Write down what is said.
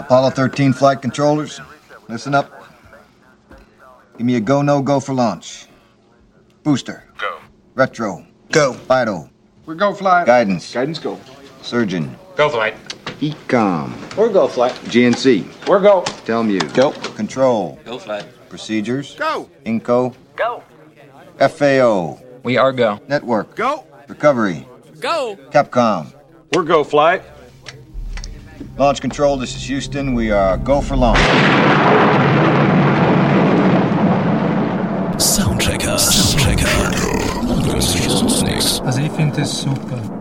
Apollo 13 flight controllers, listen up. Give me a go, no go for launch. Booster. Go. Retro. Go. Vital. We're go flight. Guidance. Guidance go. Surgeon. Go flight. Ecom. We're go flight. GNC. We're go. Telmute. Go. Control. Go flight. Procedures. Go. Inco. Go. FAO. We are go. Network. Go. Recovery. Go. Capcom. We're go flight. Launch control, this is Houston. We are go for launch. Soundchecker. Also ich finde es super.